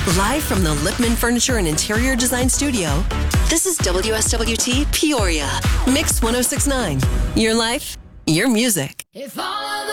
Live from the Lipman Furniture and Interior Design Studio, this is WSWT Peoria. Mix 1069. Your life, your music. If all of